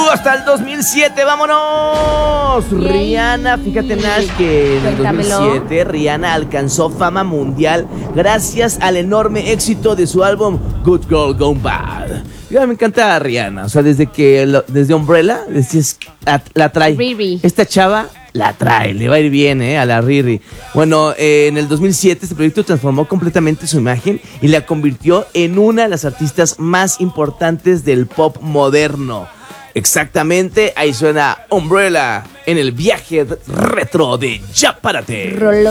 Hasta el 2007, vámonos. Yay. Rihanna, fíjate, Nash, que en el Cuéntamelo. 2007 Rihanna alcanzó fama mundial gracias al enorme éxito de su álbum Good Girl Gone Bad. Ya me encanta Rihanna, o sea, desde Umbrella, la trae. Riri. Esta chava la trae, le va a ir bien, a la Riri. Bueno, en el 2007 este proyecto transformó completamente su imagen y la convirtió en una de las artistas más importantes del pop moderno. Exactamente, ahí suena Umbrella en el viaje retro de Ya Párate. Rolo.